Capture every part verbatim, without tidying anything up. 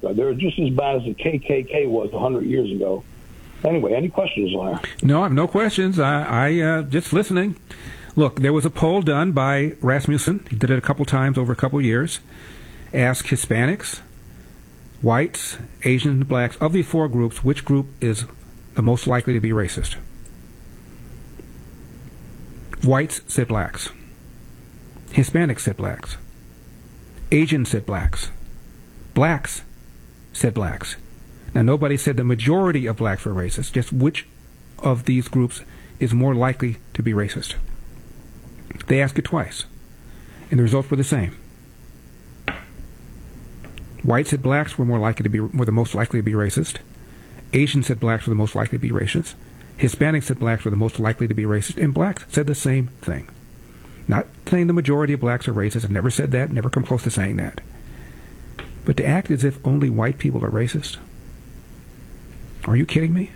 America. They're just as bad as the K K K was one hundred years ago. Anyway, any questions, Larry? No, I have no questions. I, I uh, just listening. Look, there was a poll done by Rasmussen. He did it a couple times over a couple years. Asked Hispanics, whites, Asians, blacks, of the four groups, which group is the most likely to be racist? Whites said blacks. Hispanics said blacks. Asians said blacks. Blacks said blacks. Now, nobody said the majority of blacks were racist, just which of these groups is more likely to be racist. They asked it twice, and the results were the same. Whites said blacks were more likely to be were the most likely to be racist. Asians said blacks were the most likely to be racist. Hispanics said blacks were the most likely to be racist, and blacks said the same thing. Not saying the majority of blacks are racist. I've never said that, never come close to saying that. But to act as if only white people are racist? Are you kidding me?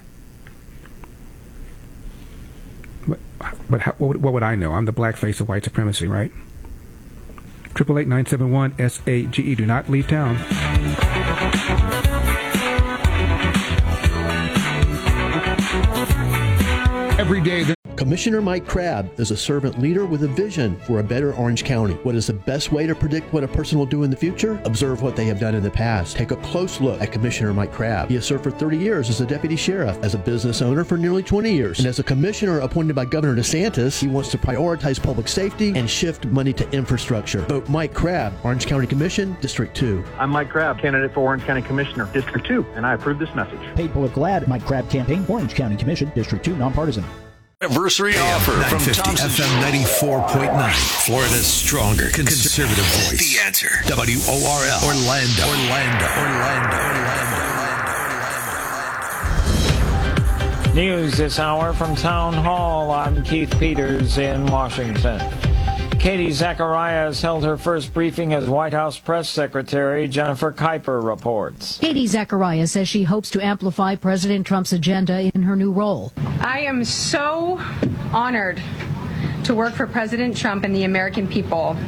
But, but how, what, what would I know? I'm the black face of white supremacy, right? Triple eight nine seven one S A G E. Do not leave town. Every day. The- Commissioner Mike Crabb is a servant leader with a vision for a better Orange County. What is the best way to predict what a person will do in the future? Observe what they have done in the past. Take a close look at Commissioner Mike Crabb. He has served for thirty years as a deputy sheriff, as a business owner for nearly twenty years, and as a commissioner appointed by Governor DeSantis. He wants to prioritize public safety and shift money to infrastructure. Vote Mike Crabb, Orange County Commission, District two. I'm Mike Crabb, candidate for Orange County Commissioner, District two, and I approve this message. Paid political ad, Mike Crabb campaign, Orange County Commission, District two, nonpartisan. Anniversary offer from Thompson F M ninety-four point nine, Florida's stronger conservative voice. The Answer. W O R L. Orlando. Orlando. Orlando. Orlando. News this hour from Town Hall. I'm Keith Peters in Washington. Katie Zacharias held her first briefing as White House press secretary. Jennifer Kuiper reports. Katie Zacharias says she hopes to amplify President Trump's agenda in her new role. I am so honored to work for President Trump and the American people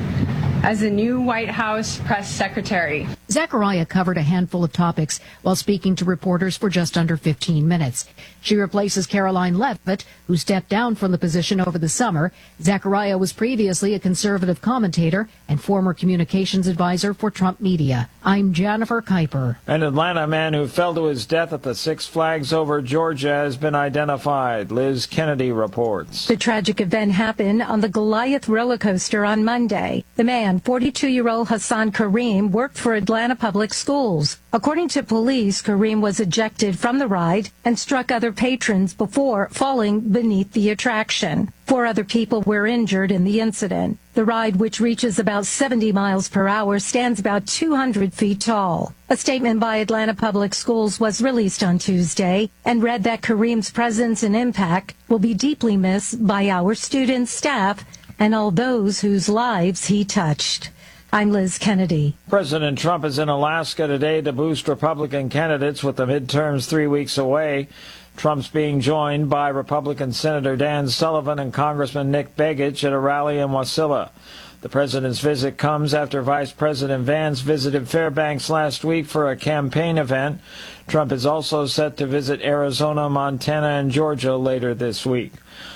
as the new White House press secretary. Zachariah covered a handful of topics while speaking to reporters for just under fifteen minutes. She replaces Caroline Leavitt, who stepped down from the position over the summer. Zachariah was previously a conservative commentator and former communications advisor for Trump Media. I'm Jennifer Kuiper. An Atlanta man who fell to his death at the Six Flags Over Georgia has been identified. Liz Kennedy reports. The tragic event happened on the Goliath roller coaster on Monday. The man, forty-two-year-old Hassan Kareem, worked for Atlanta Public Schools. According to police, Kareem was ejected from the ride and struck other patrons before falling beneath the attraction. Four other people were injured in the incident. The ride, which reaches about seventy miles per hour, stands about two hundred feet tall. A statement by Atlanta Public Schools was released on Tuesday and read that Kareem's presence and impact will be deeply missed by our students, staff, and all those whose lives he touched. I'm Liz Kennedy. President Trump is in Alaska today to boost Republican candidates with the midterms three weeks away. Trump's being joined by Republican Senator Dan Sullivan and Congressman Nick Begich at a rally in Wasilla. The president's visit comes after Vice President Vance visited Fairbanks last week for a campaign event. Trump is also set to visit Arizona, Montana, and Georgia later this week.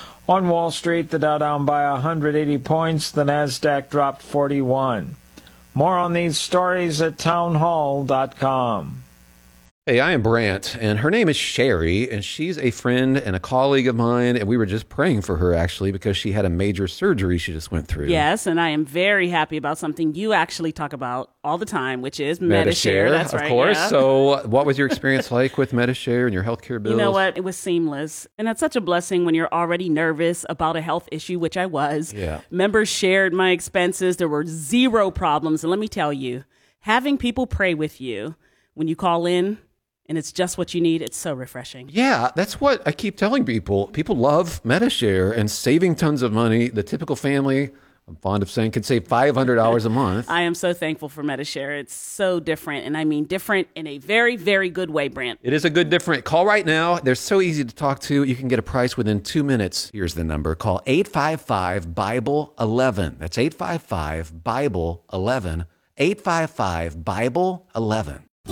On Wall Street, the Dow down by one hundred eighty points. The Nasdaq dropped forty-one. More on these stories at townhall dot com. Hey, I am Brant, and her name is Sherry, and she's a friend and a colleague of mine, and we were just praying for her, actually, because she had a major surgery she just went through. Yes, and I am very happy about something you actually talk about all the time, which is Medi-Share. Medi-Share, That's of right, course. yeah. So what was your experience like with Medi-Share and your healthcare bills? You know what? It was seamless, and that's such a blessing when you're already nervous about a health issue, which I was. Yeah. Members shared my expenses. There were zero problems, and let me tell you, having people pray with you when you call in, and it's just what you need, it's so refreshing. Yeah, that's what I keep telling people. People love Medi-Share and saving tons of money. The typical family, I'm fond of saying, can save five hundred dollars a month. I am so thankful for Medi-Share. It's so different, and I mean different in a very, very good way, Brant. It is a good different. Call right now. They're so easy to talk to. You can get a price within two minutes. Here's the number. Call eight five five, Bible eleven. That's eight five five, Bible eleven. eight five five, Bible eleven.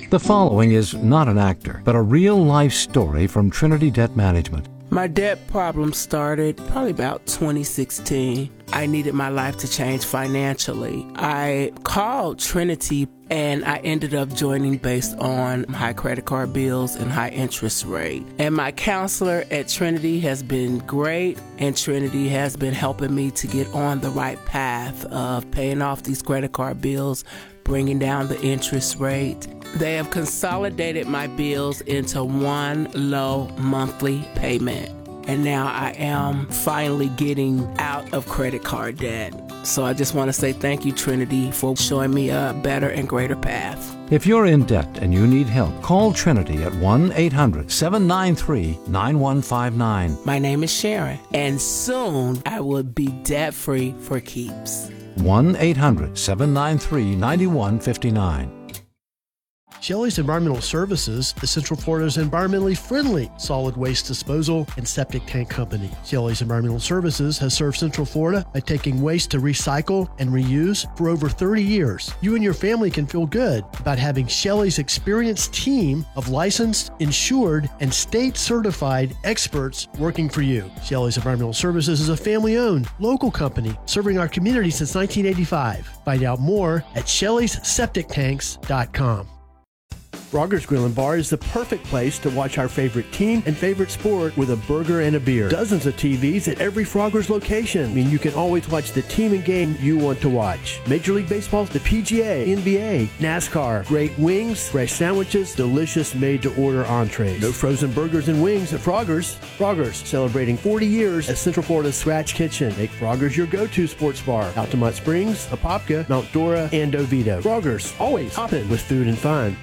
The following is not an actor, but a real-life story from Trinity Debt Management. My debt problem started probably about twenty sixteen. I needed my life to change financially. I called Trinity and I ended up joining based on high credit card bills and high interest rate. And my counselor at Trinity has been great, and Trinity has been helping me to get on the right path of paying off these credit card bills, bringing down the interest rate. They have consolidated my bills into one low monthly payment. And now I am finally getting out of credit card debt. So I just want to say thank you, Trinity, for showing me a better and greater path. If you're in debt and you need help, call Trinity at one eight hundred seven nine three nine one five nine. My name is Sharon, and soon I will be debt-free for keeps. one eight hundred seven nine three nine one five nine. Shelley's Environmental Services is Central Florida's environmentally friendly solid waste disposal and septic tank company. Shelley's Environmental Services has served Central Florida by taking waste to recycle and reuse for over thirty years. You and your family can feel good about having Shelley's experienced team of licensed, insured, and state-certified experts working for you. Shelley's Environmental Services is a family-owned, local company serving our community since nineteen eighty-five. Find out more at shelleys septic tanks dot com. Frogger's Grill and Bar is the perfect place to watch our favorite team and favorite sport with a burger and a beer. Dozens of T Vs at every Frogger's location. I mean, you can always watch the team and game you want to watch. Major League Baseball, the P G A, N B A, NASCAR, great wings, fresh sandwiches, delicious made-to-order entrees. No frozen burgers and wings at Frogger's. Frogger's, celebrating forty years as Central Florida's Scratch Kitchen. Make Frogger's your go-to sports bar. Altamont Springs, Apopka, Mount Dora, and Oviedo. Frogger's, always hopping with food and fun.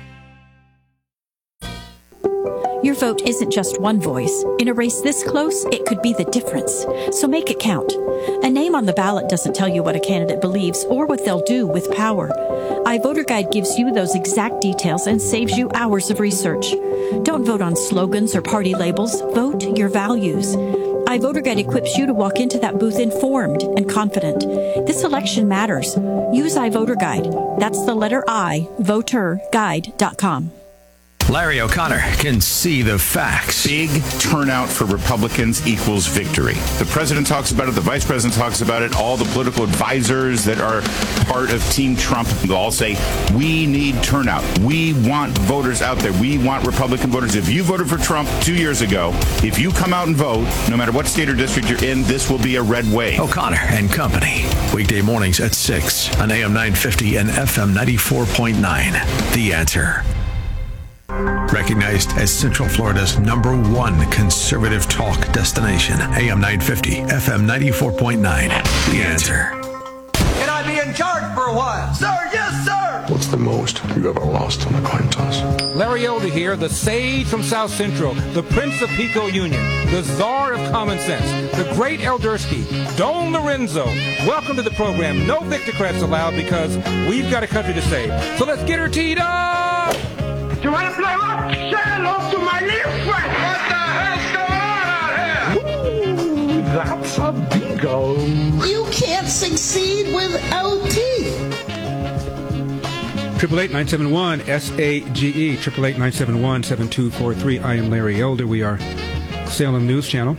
Your vote isn't just one voice. In a race this close, it could be the difference. So make it count. A name on the ballot doesn't tell you what a candidate believes or what they'll do with power. iVoter Guide gives you those exact details and saves you hours of research. Don't vote on slogans or party labels. Vote your values. iVoter Guide equips you to walk into that booth informed and confident. This election matters. Use iVoter Guide. That's the letter I, voter guide dot com. Larry O'Connor can see the facts. Big turnout for Republicans equals victory. The president talks about it. The vice president talks about it. All the political advisors that are part of Team Trump, they'll all say, we need turnout. We want voters out there. We want Republican voters. If you voted for Trump two years ago, if you come out and vote, no matter what state or district you're in, this will be a red wave. O'Connor and Company. Weekday mornings at six on A M nine fifty and F M ninety-four point nine. The Answer. Recognized as Central Florida's number one conservative talk destination. A M nine fifty, F M ninety-four point nine. The Answer. Can I be in charge for a while? Sir, yes, sir! What's the most you ever lost on a coin toss? Larry Elder here, the sage from South Central, the Prince of Pico Union, the czar of common sense, the great Eldersky, Don Lorenzo. Welcome to the program. No Victocrats allowed because we've got a country to save. So let's get her teed up! You want to play rock? Say hello to my little friend. What the hell's going on out here? Ooh, that's a bingo. You can't succeed without teeth. Triple eight nine seven one S A G E. Triple eight nine seven one seven two four three. I am Larry Elder. We are Salem News Channel.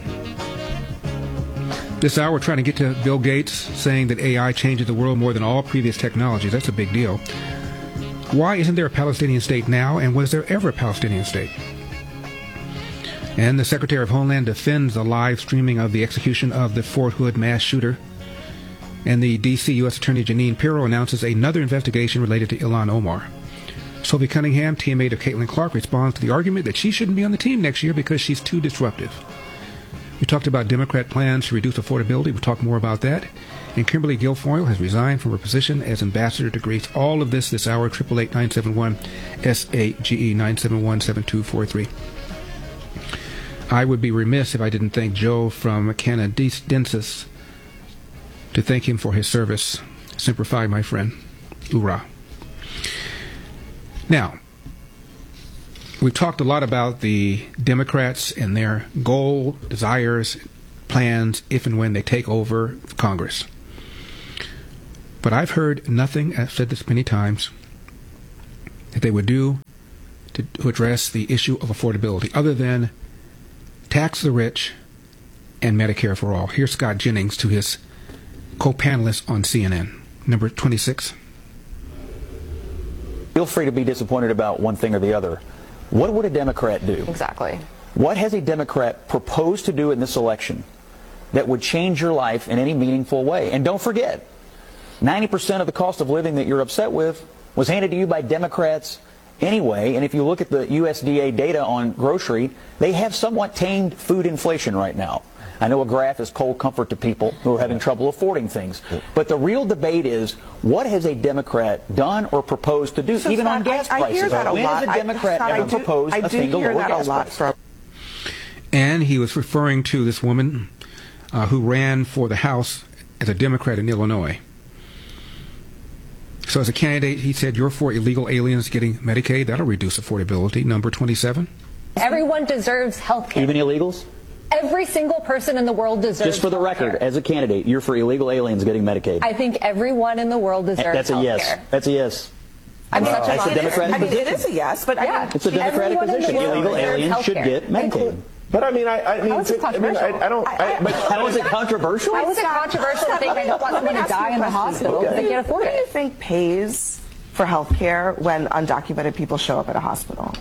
This hour, we're trying to get to Bill Gates saying that A I changes the world more than all previous technologies. That's a big deal. Why isn't there a Palestinian state now, and was there ever a Palestinian state? And the Secretary of Homeland defends the live streaming of the execution of the Fort Hood mass shooter. And the D C U S Attorney Jeanine Pirro announces another investigation related to Ilhan Omar. Sylvie Cunningham, teammate of Caitlin Clark, responds to the argument that she shouldn't be on the team next year because she's too disruptive. We talked about Democrat plans to reduce affordability. We'll talk more about that. And Kimberly Guilfoyle has resigned from her position as ambassador to Greece. All of this this hour, triple eight nine seven one S A G E nine seven one seven two four three. I would be remiss if I didn't thank Joe from Canadensis to thank him for his service. Semper Fi, my friend. Hoorah. Now, we've talked a lot about the Democrats and their goal, desires, plans, if and when they take over Congress. But I've heard nothing, I've said this many times, that they would do to, to address the issue of affordability other than tax the rich and Medicare for all. Here's Scott Jennings to his co-panelist on C N N. Number twenty-six. Feel free to be disappointed about one thing or the other. What would a Democrat do? Exactly. What has a Democrat proposed to do in this election that would change your life in any meaningful way? And don't forget, ninety percent of the cost of living that you're upset with was handed to you by Democrats anyway. And if you look at the U S D A data on grocery, they have somewhat tamed food inflation right now. I know a graph is cold comfort to people who are having trouble affording things. But the real debate is, what has a Democrat done or proposed to do, so even Scott, on gas I, prices? I hear that a when lot. has a Democrat I, Scott, ever I do, proposed I do a single hear lower that gas a lot price? from And he was referring to this woman uh, who ran for the House as a Democrat in Illinois. So as a candidate, he said, you're for illegal aliens getting Medicaid. That'll reduce affordability. Number twenty-seven. Everyone deserves health care. Even illegals? Every single person in the world deserves Just for the record, care. as a candidate, you're for illegal aliens getting Medicaid. I think everyone in the world deserves That's a health yes. care. That's a yes. I'm Wow. such a That's a Democratic I mean, position. it is a yes, but yeah. I mean, It's a Democratic Everyone in the position. world Illegal deserves aliens should healthcare. get Medicaid. But I mean, I, I mean, How is it I, mean I, I don't. I, but How is it controversial? How is it controversial to think they don't want someone to die in the hospital because they can't afford Who do you it? think pays for health care when undocumented people show up at a hospital?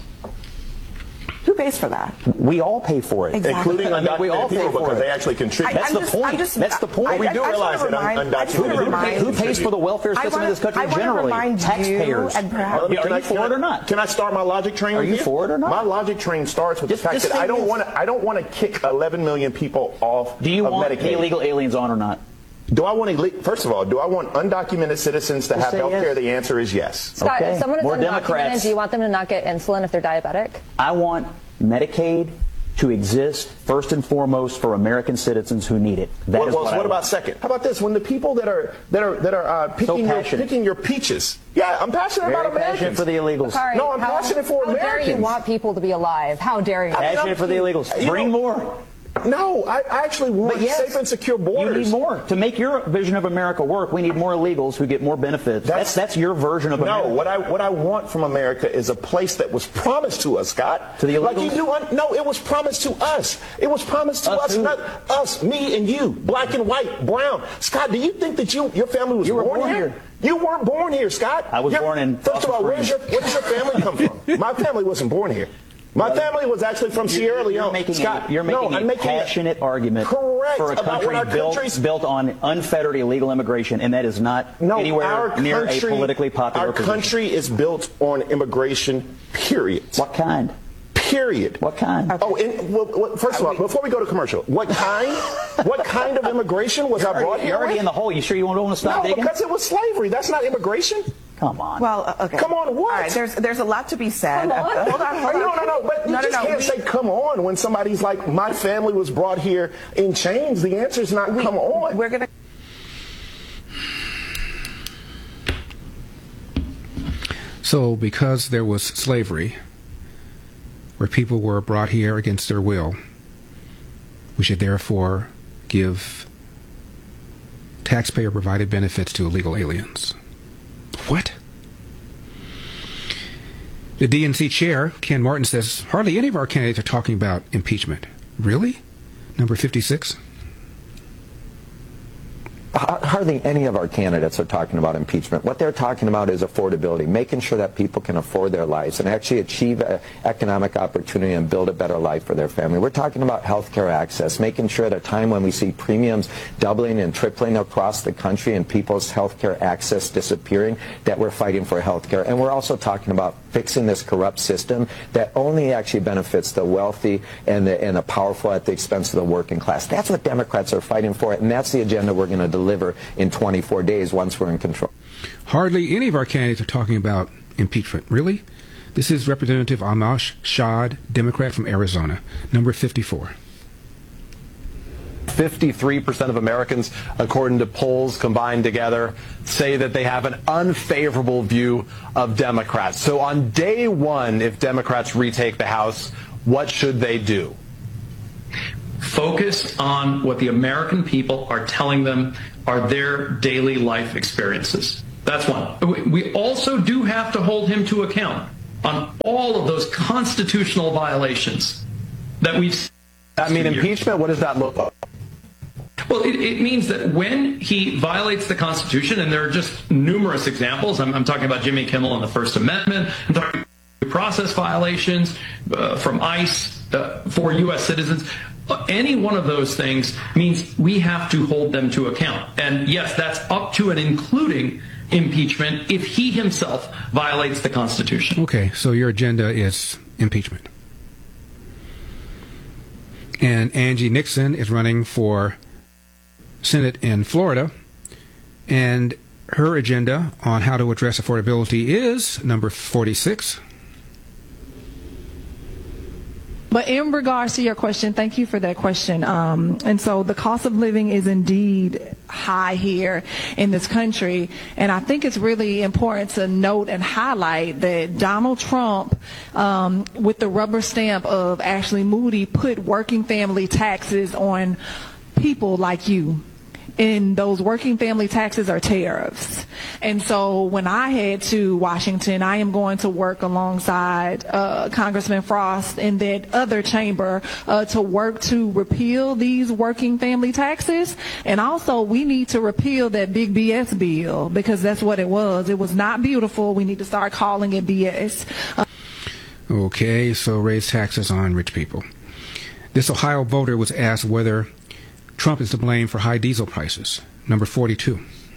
Who pays for that? We all pay for it. Exactly. including I mean, we all undocumented pay people for because it. they actually contribute. I- That's I'm the just- point. I'm just- That's the point. I- we I- do I just realize wanna that remind- un- I just wanna undocumented remind Who pays for the welfare I system wanna- in this country I wanna generally? remind you Taxpayers. and perhaps- Are you Can I- for can it I- or not? Can I start my logic train? Are with you for it or not? My logic train starts with Just- the fact just that say I don't yes. want to. I don't want to kick eleven million people off. Do you of want Medicaid. the illegal aliens on or not? Do I want ille- first of all, do I want undocumented citizens to Just have say health care? yes. The answer is yes. Scott, Okay. if someone is More undocumented, Democrats. do you want them to not get insulin if they're diabetic? I want Medicaid to exist first and foremost for American citizens who need it. That What, is well, what, what I about want. second? How about this? When the people that are that are that are uh, picking your passionate. picking your peaches. Yeah, I'm passionate Very about Americans. passionate for the illegals. Sorry, No, I'm how, passionate for how Americans. dare you want people to be alive? How dare you? Passionate for the illegals. You Bring know- more. No, I, I actually want But yes, safe and secure borders. You need more. To make your vision of America work, we need more illegals who get more benefits. That's that's, your version of no, America. No, what I what I want from America is a place that was promised to us, Scott. To the like illegals? you do. Un- no, it was promised to us. It was promised to Us us, who? not us, me and you, black and white, brown. Scott, do you think that you your family was You were born, born here? here. You weren't born here, Scott. I was You're- born in First of all, where's your where does your family come from? My family wasn't born here. My family was actually from Sierra You're, Leone. you're making Scott, a, you're making no, a I'm making passionate a, argument correct, for a about country what our built, country's- built on unfettered illegal immigration, and that is not No, anywhere our near country, a politically popular Our position. country is built on immigration, period. What kind? Period. What kind? Oh, and, well, well, first of all, before we go to commercial, what kind? What kind of immigration was I brought here You're already with? in the hole. You sure you don't want to stop No, digging? because it was slavery. That's not immigration. Come on. Well, uh, okay. Come on, what? All right, there's there's a lot to be said. Come on. Uh, hold on, hold on. No, no, no. But you no, just no, no. can't We- say "come on" when somebody's like, "My family was brought here in chains." The answer is not we, "come on." We're gonna. So, because there was slavery, where people were brought here against their will, we should therefore give taxpayer-provided benefits to illegal aliens. What? The D N C chair, Ken Martin, says hardly any of our candidates are talking about impeachment. Really? Number fifty-six. Hardly any of our candidates are talking about impeachment. What they're talking about is affordability, making sure that people can afford their lives and actually achieve a economic opportunity and build a better life for their family. We're talking about health care access, making sure at a time when we see premiums doubling and tripling across the country and people's health care access disappearing, that we're fighting for health care. And we're also talking about fixing this corrupt system that only actually benefits the wealthy and the, and the powerful at the expense of the working class. That's what Democrats are fighting for, and that's the agenda we're going to deliver in twenty-four days once we're in control. Hardly any of our candidates are talking about impeachment. Really? This is Representative Amash Shad, Democrat from Arizona, number fifty-four. fifty-three percent of Americans, according to polls combined together, say that they have an unfavorable view of Democrats. So on day one, if Democrats retake the House, what should they do? Focus on what the American people are telling them are their daily life experiences. That's one. We also do have to hold him to account. on all of those constitutional violations that we've. I mean, impeachment. What does that look like? Well, it, it means that when he violates the Constitution, and there are just numerous examples. I'm, I'm talking about Jimmy Kimmel and the First Amendment. I'm talking about due process violations uh, from ICE uh, for U S citizens. Uh, any one of those things means we have to hold them to account. And yes, that's up to and including impeachment if he himself violates the Constitution. Okay, so your agenda is impeachment. And Angie Nixon is running for Senate in Florida, and her agenda on how to address affordability is number forty-six. But in regards to your question, thank you for that question. Um, and so the cost of living is indeed high here in this country. And I think it's really important to note and highlight that Donald Trump, um, with the rubber stamp of Ashley Moody, put working family taxes on people like you. And those working family taxes are tariffs. And so when I head to Washington, I am going to work alongside uh, Congressman Frost in that other chamber uh, to work to repeal these working family taxes. And also we need to repeal that big B S bill, because that's what it was. It was not beautiful. We need to start calling it B S. Uh, okay, so raise taxes on rich people. This Ohio voter was asked whether Trump is to blame for high diesel prices. Number forty-two.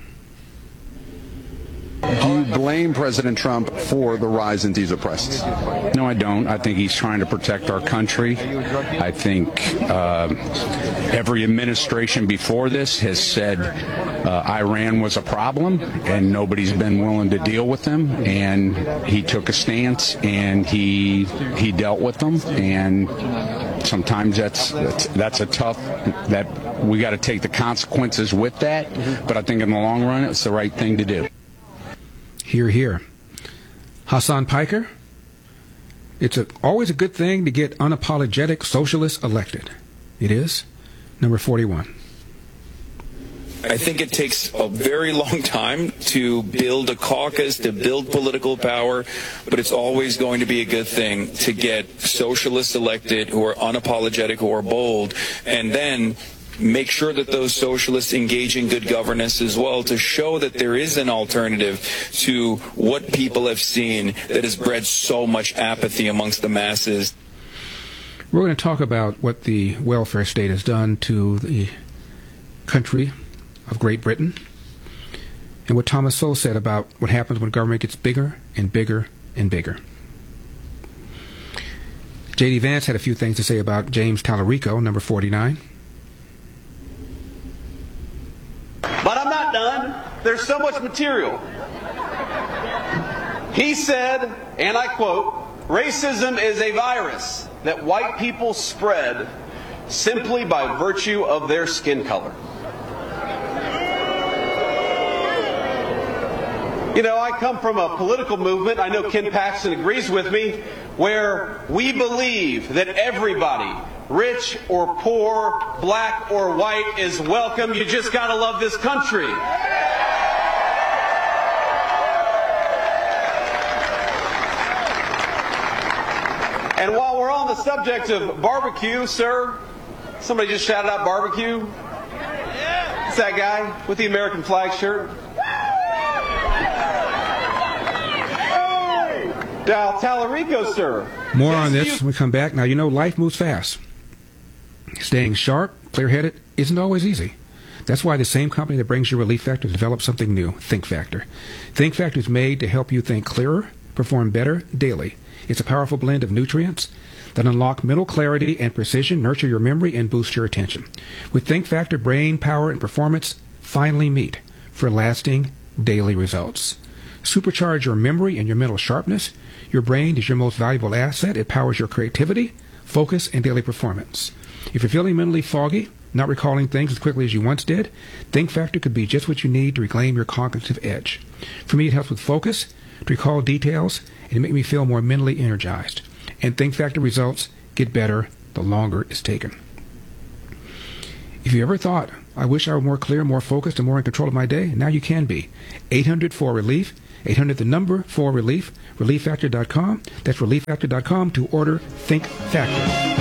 Do you blame President Trump for the rise in diesel prices? No, I don't. I think he's trying to protect our country. I think uh, every administration before this has said uh, Iran was a problem, and nobody's been willing to deal with them. And he took a stance, and he he dealt with them. And sometimes that's that's, that's a tough. That we got to take the consequences with that. But I think in the long run, it's the right thing to do. Hear, hear. Hassan Piker, it's a, always a good thing to get unapologetic socialists elected. It is. Number forty-one. I think it takes a very long time to build a caucus, to build political power, but it's always going to be a good thing to get socialists elected who are unapologetic, who are bold, and then make sure that those socialists engage in good governance as well, to show that there is an alternative to what people have seen that has bred so much apathy amongst the masses. We're going to talk about what the welfare state has done to the country of Great Britain, and what Thomas Sowell said about what happens when government gets bigger and bigger and bigger. J D. Vance had a few things to say about James Tallarico, number forty-nine. But I'm not done. There's so much material. He said, and I quote, "Racism is a virus that white people spread simply by virtue of their skin color." You know, I come from a political movement, I know Ken Paxton agrees with me, where we believe that everybody, rich or poor, black or white, is welcome. You just got to love this country. And while we're on the subject of barbecue, sir, somebody just shouted out barbecue. It's that guy with the American flag shirt. Now, Tallarico, sir. More on this when we come back. Now, you know, life moves fast. Staying sharp, clear-headed, isn't always easy. That's why the same company that brings you Relief Factor developed something new, Think Factor. Think Factor is made to help you think clearer, perform better daily. It's a powerful blend of nutrients that unlock mental clarity and precision, nurture your memory, and boost your attention. With Think Factor, brain power and performance finally meet for lasting daily results. Supercharge your memory and your mental sharpness. Your brain is your most valuable asset. It powers your creativity, focus, and daily performance. If you're feeling mentally foggy, not recalling things as quickly as you once did, Think Factor could be just what you need to reclaim your cognitive edge. For me, it helps with focus, to recall details, and to make me feel more mentally energized. And Think Factor results get better the longer it's taken. If you ever thought, I wish I were more clear, more focused, and more in control of my day, now you can be. eight hundred four relief eight hundred, the number for relief, relief factor dot com. That's relief factor dot com to order Think Factor.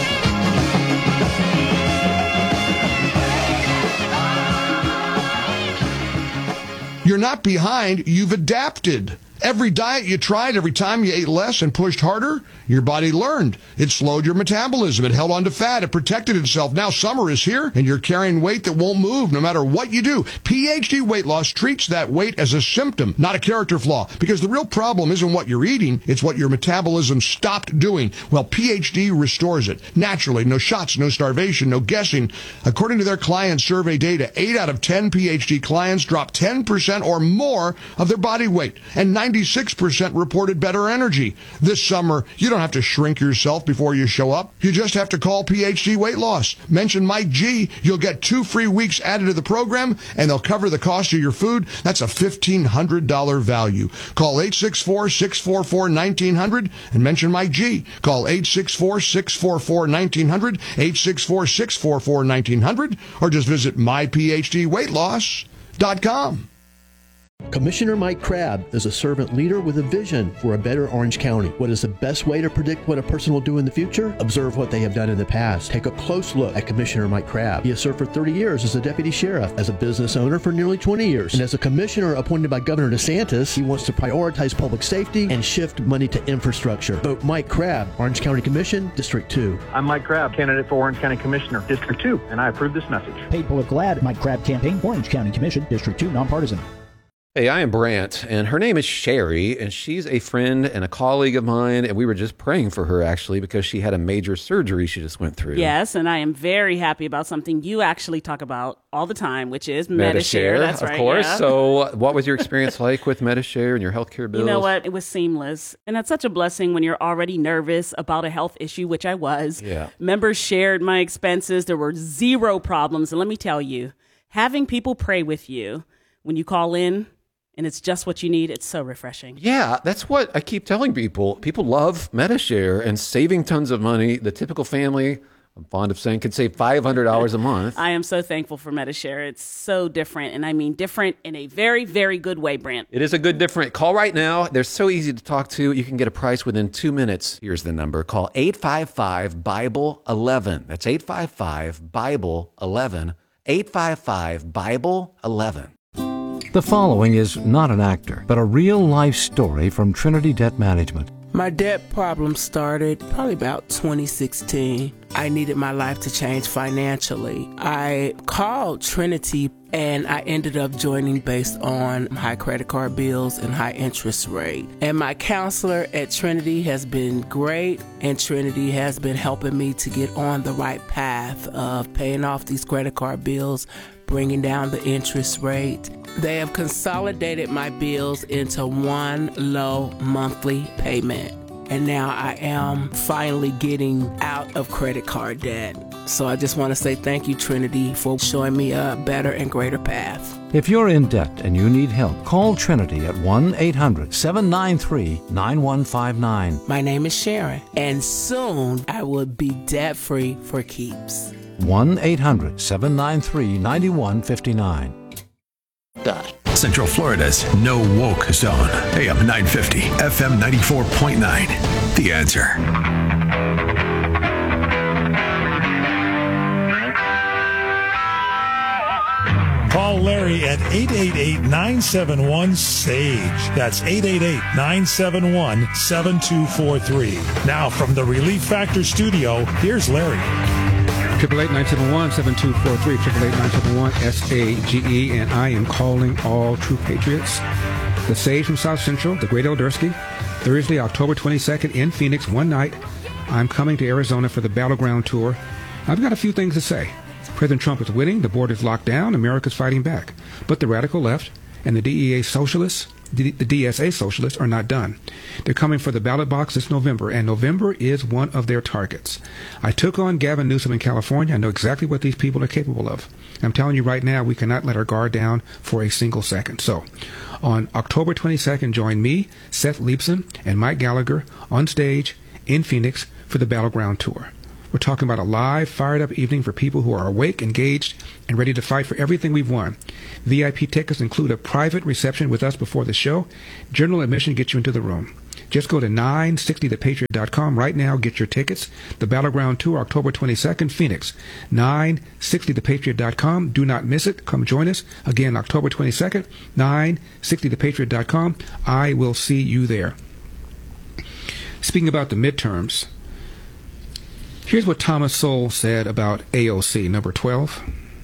You're not behind, you've adapted. Every diet you tried, every time you ate less and pushed harder, your body learned. It slowed your metabolism. It held on to fat. It protected itself. Now summer is here, and you're carrying weight that won't move no matter what you do. P H D Weight Loss treats that weight as a symptom, not a character flaw, because the real problem isn't what you're eating, it's what your metabolism stopped doing. Well, P H D restores it. Naturally, no shots, no starvation, no guessing. According to their client survey data, eight out of ten P H D clients dropped ten percent or more of their body weight, and ninety-six percent reported better energy. This summer, you don't have to shrink yourself before you show up. You just have to call P H D Weight Loss. Mention Mike G. You'll get two free weeks added to the program, and they'll cover the cost of your food. That's a fifteen hundred dollars value. Call eight six four, six four four, one nine zero zero and mention Mike G. Call eight six four, six four four, one nine zero zero, eight six four, six four four, one nine zero zero, or just visit my p h d weight loss dot com. Commissioner Mike Crabb is a servant leader with a vision for a better Orange County. What is the best way to predict what a person will do in the future? Observe what they have done in the past. Take a close look at Commissioner Mike Crabb. He has served for thirty years as a deputy sheriff, as a business owner for nearly twenty years, and as a commissioner appointed by Governor DeSantis, he wants to prioritize public safety and shift money to infrastructure. Vote Mike Crabb, Orange County Commission, District two. I'm Mike Crabb, candidate for Orange County Commissioner, District two, and I approve this message. Paid political ad, Mike Crabb campaign, Orange County Commission, District two, nonpartisan. Hey, I am Brant, and her name is Sherry, and she's a friend and a colleague of mine, and we were just praying for her, actually, because she had a major surgery she just went through. Yes, and I am very happy about something you actually talk about all the time, which is Medi-Share. That's of right, course. yeah. So what was your experience like with Medi-Share and your healthcare bills? You know what? It was seamless, and it's such a blessing when you're already nervous about a health issue, which I was. Yeah. Members shared my expenses. There were zero problems, and let me tell you, having people pray with you when you call in, and it's just what you need, it's so refreshing. Yeah, that's what I keep telling people. People love Medi-Share and saving tons of money. The typical family, I'm fond of saying, could save five hundred dollars a month. I am so thankful for Medi-Share. It's so different, and I mean different in a very, very good way, Brant. It is a good different. Call right now. They're so easy to talk to. You can get a price within two minutes. Here's the number. Call eight five five, Bible eleven. That's eight five five, Bible eleven. eight five five, Bible eleven. The following is not an actor, but a real-life story from Trinity Debt Management. My debt problem started probably about twenty sixteen. I needed my life to change financially. I called Trinity and I ended up joining based on high credit card bills and high interest rate. And my counselor at Trinity has been great, and Trinity has been helping me to get on the right path of paying off these credit card bills, bringing down the interest rate. They have consolidated my bills into one low monthly payment. And now I am finally getting out of credit card debt. So I just want to say thank you, Trinity, for showing me a better and greater path. If you're in debt and you need help, call Trinity at one eight hundred, seven nine three, nine one five nine. My name is Sharon, and soon I will be debt-free for keeps. one eight hundred, seven nine three, nine one five nine. Central Florida's no woke zone. A M nine fifty, F M ninety-four point nine. The Answer. Call Larry at eight eight eight, nine seven one, S A G E. That's eight eight eight, nine seven one, seven two four three. Now from the Relief Factor studio, here's Larry. Triple eight nine seven one seven two four three. Triple eight nine seven one S A G E, and I am calling all true patriots. The Sage from South Central, the Great Eldersky, Thursday, October twenty-second in Phoenix, one night. I'm coming to Arizona for the Battleground Tour. I've got a few things to say. President Trump is winning, the border's locked down, America's fighting back. But the radical left and the D E A socialists, the D S A socialists, are not done. They're coming for the ballot box this November, and November is one of their targets. I took on Gavin Newsom in California. I know exactly what these people are capable of. I'm telling you right now, we cannot let our guard down for a single second. So, on October twenty-second, join me, Seth Leibson, and Mike Gallagher on stage in Phoenix for the Battleground Tour. We're talking about a live, fired-up evening for people who are awake, engaged, and ready to fight for everything we've won. V I P tickets include a private reception with us before the show. General admission gets you into the room. Just go to nine sixty the patriot dot com right now. Get your tickets. The Battleground Tour, October twenty-second, Phoenix. nine sixty the patriot dot com. Do not miss it. Come join us. Again, October twenty-second, nine sixty the patriot dot com. I will see you there. Speaking about the midterms, here's what Thomas Sowell said about A O C, number twelve.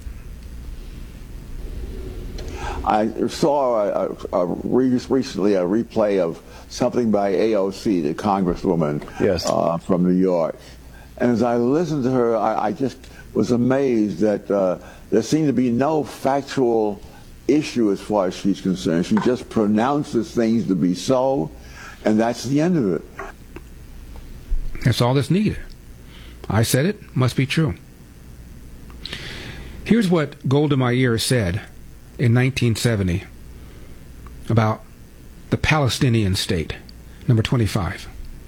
I saw a, a, a recently a replay of something by A O C, the Congresswoman yes. uh, from New York. And as I listened to her, I, I just was amazed that uh, there seemed to be no factual issue as far as she's concerned. She just pronounces things to be so, and that's the end of it. That's all that's needed. I said it, must be true. Here's what Golda Meir said in nineteen seventy about the Palestinian state, number twenty-five.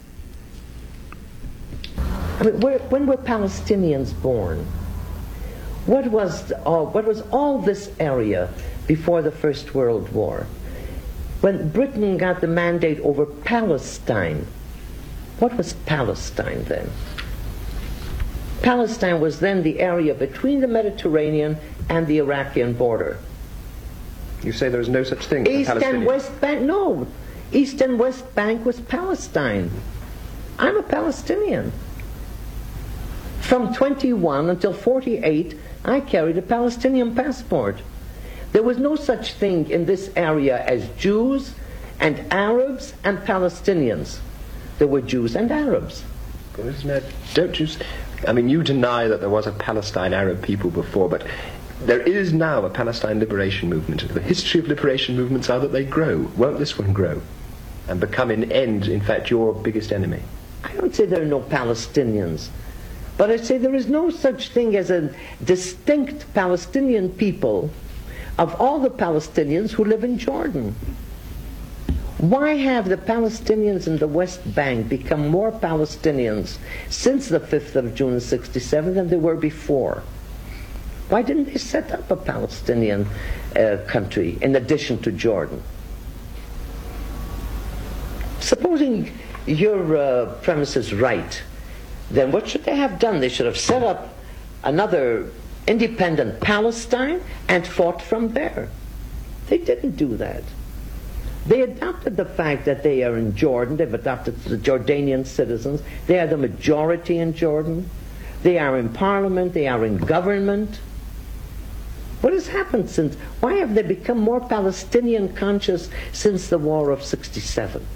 I mean, where, when were Palestinians born? What was, uh, what was all this area before the First World War? When Britain got the mandate over Palestine, what was Palestine then? Palestine was then the area between the Mediterranean and the Iraqi border. You say there is no such thing as East Palestinian? and West Bank, no. East and West Bank was Palestine. I'm a Palestinian. From twenty-one until forty-eight, I carried a Palestinian passport. There was no such thing in this area as Jews and Arabs and Palestinians. There were Jews and Arabs. Don't you... I mean, you deny that there was a Palestine Arab people before, but there is now a Palestine liberation movement. The history of liberation movements are that they grow. Won't this one grow and become in end, in fact, your biggest enemy? I don't say there are no Palestinians, but I say there is no such thing as a distinct Palestinian people of all the Palestinians who live in Jordan. Why have the Palestinians in the West Bank become more Palestinians since the fifth of June sixty-seven than they were before? Why didn't they set up a Palestinian uh, country in addition to Jordan? Supposing your uh, premise is right, then what should they have done? They should have set up another independent Palestine and fought from there. They didn't do that. They adopted the fact that they are in Jordan. They've adopted the Jordanian citizens. They are the majority in Jordan. They are in parliament. They are in government. What has happened since? Why have they become more Palestinian conscious since the War of sixty-seven?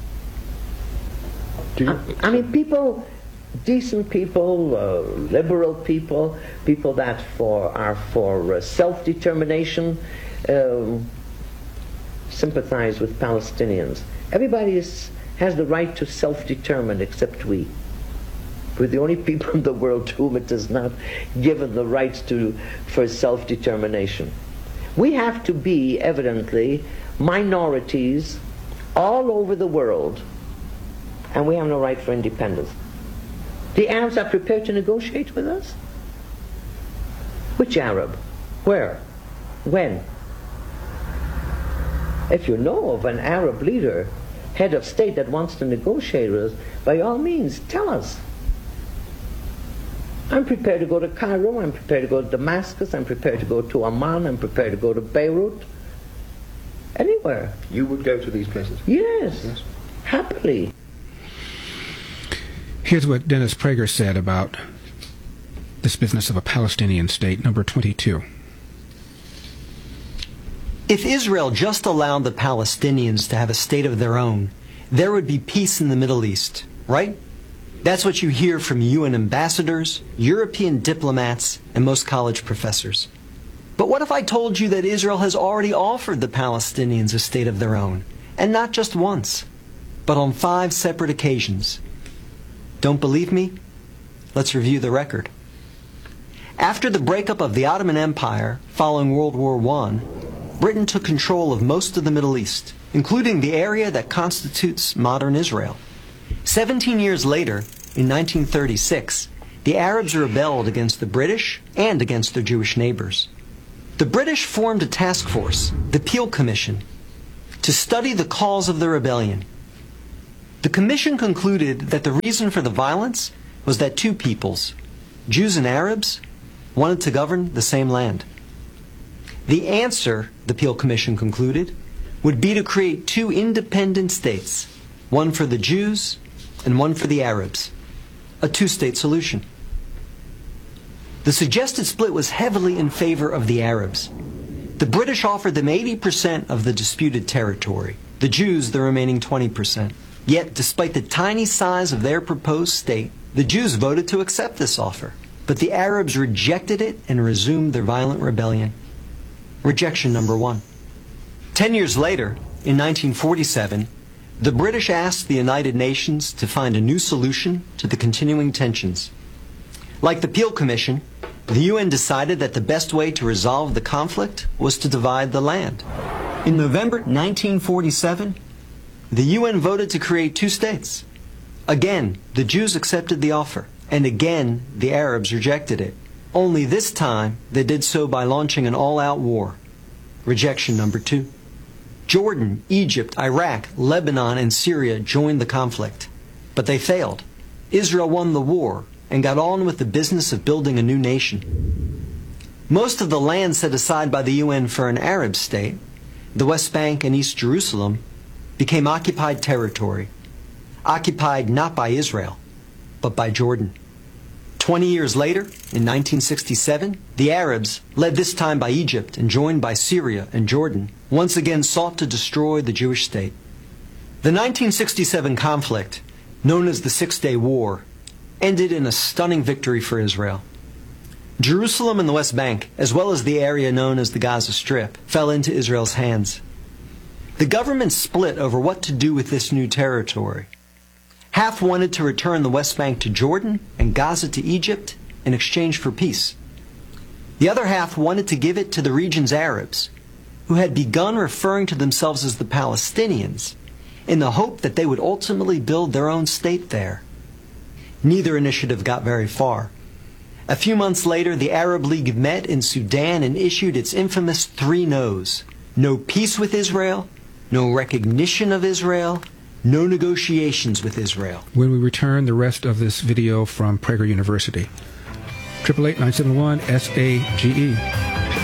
Do you? I, I mean, people, decent people, uh, liberal people, people that for are for uh, self-determination, uh, sympathize with Palestinians. Everybody is, has the right to self-determine except we. We're the only people in the world to whom it is not given the right to, for self-determination. We have to be, evidently, minorities all over the world, and we have no right for independence. The Arabs are prepared to negotiate with us? Which Arab? Where? When? If you know of an Arab leader, head of state that wants to negotiate with us, by all means, tell us. I'm prepared to go to Cairo, I'm prepared to go to Damascus, I'm prepared to go to Amman, I'm prepared to go to Beirut. Anywhere. You would go to these places? Yes, yes. Happily. Here's what Dennis Prager said about this business of a Palestinian state, number twenty-two. If Israel just allowed the Palestinians to have a state of their own, there would be peace in the Middle East, right? That's what you hear from U N ambassadors, European diplomats, and most college professors. But what if I told you that Israel has already offered the Palestinians a state of their own, and not just once, but on five separate occasions? Don't believe me? Let's review the record. After the breakup of the Ottoman Empire following World War One, Britain took control of most of the Middle East, including the area that constitutes modern Israel. Seventeen years later, in nineteen thirty-six, the Arabs rebelled against the British and against their Jewish neighbors. The British formed a task force, the Peel Commission, to study the cause of the rebellion. The commission concluded that the reason for the violence was that two peoples, Jews and Arabs, wanted to govern the same land. The answer, the Peel Commission concluded, would be to create two independent states, one for the Jews and one for the Arabs, a two-state solution. The suggested split was heavily in favor of the Arabs. The British offered them eighty percent of the disputed territory, the Jews the remaining twenty percent. Yet, despite the tiny size of their proposed state, the Jews voted to accept this offer. But the Arabs rejected it and resumed their violent rebellion. Rejection number one. Ten years later, in nineteen forty-seven, the British asked the United Nations to find a new solution to the continuing tensions. Like the Peel Commission, the U N decided that the best way to resolve the conflict was to divide the land. In November nineteen forty-seven, the U N voted to create two states. Again, the Jews accepted the offer, and again, the Arabs rejected it. Only this time, they did so by launching an all-out war. Rejection number two. Jordan, Egypt, Iraq, Lebanon, and Syria joined the conflict, but they failed. Israel won the war and got on with the business of building a new nation. Most of the land set aside by the U N for an Arab state, the West Bank and East Jerusalem, became occupied territory, occupied not by Israel, but by Jordan. Twenty years later, in nineteen sixty-seven, the Arabs, led this time by Egypt and joined by Syria and Jordan, once again sought to destroy the Jewish state. The nineteen sixty-seven conflict, known as the Six-Day War, ended in a stunning victory for Israel. Jerusalem and the West Bank, as well as the area known as the Gaza Strip, fell into Israel's hands. The government split over what to do with this new territory. Half wanted to return the West Bank to Jordan and Gaza to Egypt in exchange for peace. The other half wanted to give it to the region's Arabs, who had begun referring to themselves as the Palestinians, in the hope that they would ultimately build their own state there. Neither initiative got very far. A few months later, the Arab League met in Sudan and issued its infamous three no's. No peace with Israel, no recognition of Israel, no negotiations with Israel. When we return, the rest of this video from Prager University. eight eight eight, nine seven one, S A G E.